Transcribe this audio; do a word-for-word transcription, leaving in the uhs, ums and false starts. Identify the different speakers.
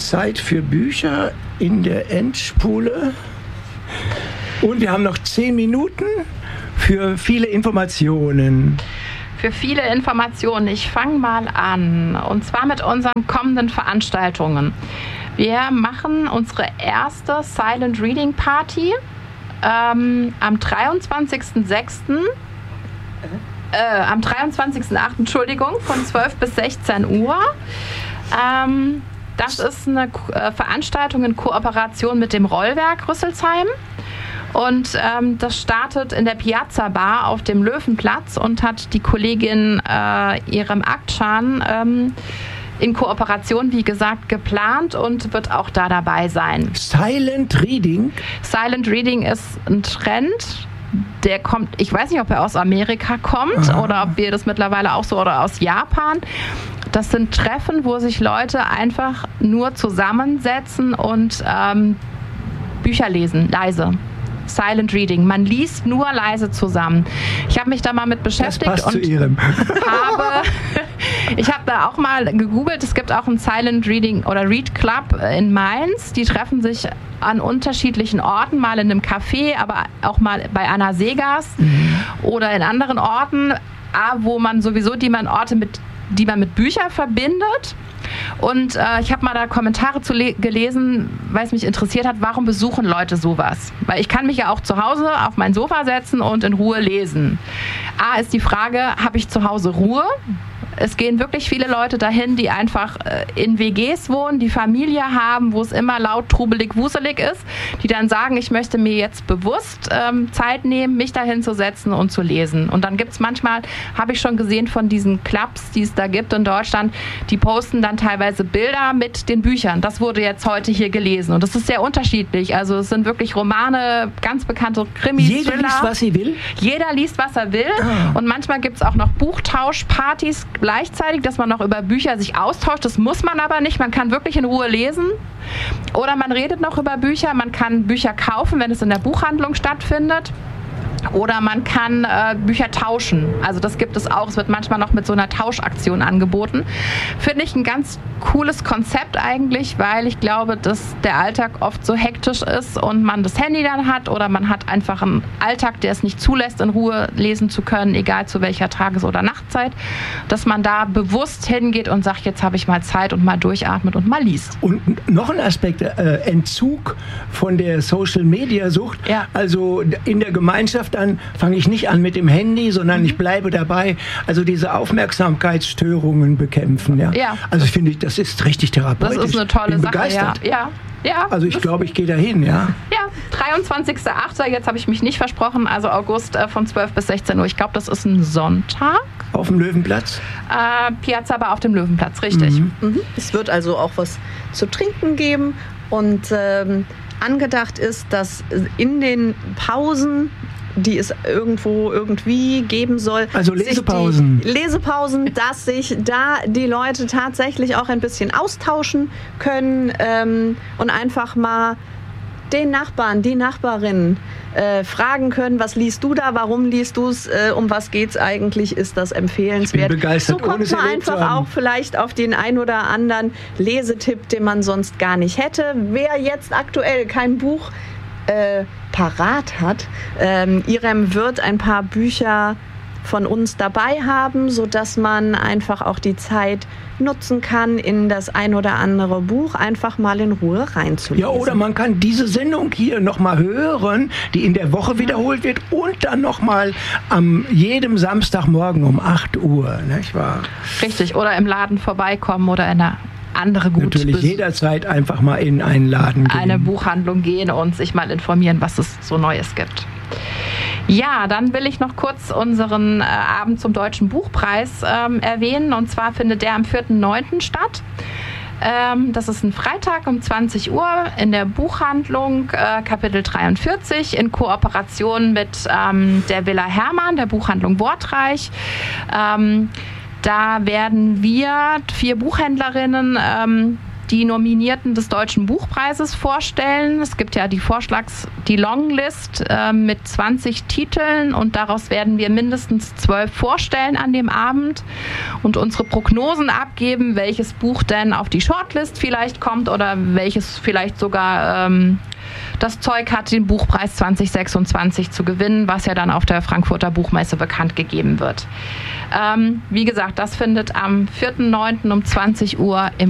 Speaker 1: Zeit für Bücher in der Endspule. Und wir haben noch zehn Minuten für viele Informationen.
Speaker 2: Für viele Informationen. Ich fange mal an. Und zwar mit unseren kommenden Veranstaltungen. Wir machen unsere erste Silent Reading Party ähm, am dreiundzwanzigsten sechsten Äh, am dreiundzwanzigsten achten Entschuldigung, von zwölf bis sechzehn Uhr. Ähm, das ist eine äh, Veranstaltung in Kooperation mit dem Rollwerk Rüsselsheim. Und ähm, das startet in der Piazza Bar auf dem Löwenplatz und hat die Kollegin äh, Irem Akçan ähm, in Kooperation, wie gesagt, geplant und wird auch da dabei sein.
Speaker 1: Silent Reading?
Speaker 2: Silent Reading ist ein Trend. Der kommt, ich weiß nicht, ob er aus Amerika kommt Aha. oder ob wir das mittlerweile auch so, oder aus Japan. Das sind Treffen, wo sich Leute einfach nur zusammensetzen und ähm, Bücher lesen, leise. Silent Reading. Man liest nur leise zusammen. Ich habe mich da mal mit beschäftigt.
Speaker 1: Das passt
Speaker 2: und
Speaker 1: zu Ihrem.
Speaker 2: habe, ich habe da auch mal gegoogelt. Es gibt auch ein Silent Reading oder Read Club in Mainz. Die treffen sich an unterschiedlichen Orten, mal in einem Café, aber auch mal bei Anna Segers mhm. oder in anderen Orten, wo man sowieso die man Orte mit, die man mit Büchern verbindet. Und äh, ich habe mal da Kommentare zu le- gelesen, weil es mich interessiert hat, warum besuchen Leute sowas? Weil ich kann mich ja auch zu Hause auf mein Sofa setzen und in Ruhe lesen. A ist die Frage, habe ich zu Hause Ruhe? Es gehen wirklich viele Leute dahin, die einfach in W Gs wohnen, die Familie haben, wo es immer laut, trubelig, wuselig ist, die dann sagen, ich möchte mir jetzt bewusst ähm, Zeit nehmen, mich dahin zu setzen und zu lesen. Und dann gibt es manchmal, habe ich schon gesehen von diesen Clubs, die es da gibt in Deutschland, die posten dann teilweise Bilder mit den Büchern. Das wurde jetzt heute hier gelesen. Und das ist sehr unterschiedlich. Also es sind wirklich Romane, ganz bekannte Krimis,
Speaker 1: Jeder
Speaker 2: Thriller.
Speaker 1: liest, was sie will?
Speaker 2: Jeder liest, was er will. Ah. Und manchmal gibt es auch noch Buchtauschpartys gleichzeitig, dass man noch über Bücher sich austauscht. Das muss man aber nicht. Man kann wirklich in Ruhe lesen. Oder man redet noch über Bücher. Man kann Bücher kaufen, wenn es in der Buchhandlung stattfindet. Oder man kann äh, Bücher tauschen. Also das gibt es auch. Es wird manchmal noch mit so einer Tauschaktion angeboten. Finde ich ein ganz cooles Konzept eigentlich, weil ich glaube, dass der Alltag oft so hektisch ist und man das Handy dann hat oder man hat einfach einen Alltag, der es nicht zulässt, in Ruhe lesen zu können, egal zu welcher Tages- oder Nachtzeit, dass man da bewusst hingeht und sagt, jetzt habe ich mal Zeit und mal durchatmet und mal liest.
Speaker 1: Und noch ein Aspekt, äh, Entzug von der Social-Media-Sucht.
Speaker 2: Ja.
Speaker 1: Also in der Gemeinschaft dann fange ich nicht an mit dem Handy, sondern mhm. ich bleibe dabei. Also diese Aufmerksamkeitsstörungen bekämpfen. Ja.
Speaker 2: Ja.
Speaker 1: Also finde ich, das ist richtig therapeutisch.
Speaker 2: Das ist eine tolle
Speaker 1: Bin
Speaker 2: Sache.
Speaker 1: begeistert.
Speaker 2: Ja. Ja. Ja,
Speaker 1: also ich glaube, ich gehe dahin, ja.
Speaker 2: Ja, dreiundzwanzigsten achten Jetzt habe ich mich nicht versprochen, also August äh, von zwölf bis sechzehn Uhr. Ich glaube, das ist ein Sonntag.
Speaker 1: Auf dem Löwenplatz?
Speaker 2: Äh, Piazza Bar auf dem Löwenplatz, richtig.
Speaker 3: Mhm. Mhm. Es wird also auch was zu trinken geben und ähm, angedacht ist, dass in den Pausen, die es irgendwo irgendwie geben soll.
Speaker 1: Also Lesepausen.
Speaker 3: Die Lesepausen, dass sich da die Leute tatsächlich auch ein bisschen austauschen können ähm, und einfach mal den Nachbarn, die Nachbarin äh, fragen können, was liest du da, warum liest du es, äh, um was geht's eigentlich, ist das empfehlenswert.
Speaker 1: Ich bin begeistert,
Speaker 3: so kommt man einfach auch vielleicht auf den ein oder anderen Lesetipp, den man sonst gar nicht hätte. Wer jetzt aktuell kein Buch äh, parat hat, ähm, Irem wird ein paar Bücher von uns dabei haben, sodass man einfach auch die Zeit nutzen kann, in das ein oder andere Buch einfach mal in Ruhe reinzulesen.
Speaker 1: Ja, oder man kann diese Sendung hier nochmal hören, die in der Woche wiederholt wird und dann nochmal am jedem Samstagmorgen um acht Uhr, nicht wahr?
Speaker 2: Richtig, oder im Laden vorbeikommen oder in der andere gut
Speaker 1: natürlich
Speaker 2: bes-
Speaker 1: jederzeit einfach mal in einen Laden gehen.
Speaker 2: Eine Buchhandlung gehen und sich mal informieren, was es so Neues gibt. Ja, dann will ich noch kurz unseren äh, Abend zum Deutschen Buchpreis ähm, erwähnen. Und zwar findet der am vierten neunten statt. Ähm, das ist ein Freitag um zwanzig Uhr in der Buchhandlung äh, Kapitel dreiundvierzig in Kooperation mit ähm, der Villa Hermann, der Buchhandlung Wortreich. Ähm, Da werden wir, vier Buchhändlerinnen, ähm, die Nominierten des Deutschen Buchpreises vorstellen. Es gibt ja die Vorschlags-, die Longlist äh, mit zwanzig Titeln und daraus werden wir mindestens zwölf vorstellen an dem Abend und unsere Prognosen abgeben, welches Buch denn auf die Shortlist vielleicht kommt oder welches vielleicht sogar ähm, das Zeug hat, den Buchpreis zwanzig sechsundzwanzig zu gewinnen, was ja dann auf der Frankfurter Buchmesse bekannt gegeben wird. Ähm, wie gesagt, das findet am vierten neunten um zwanzig Uhr im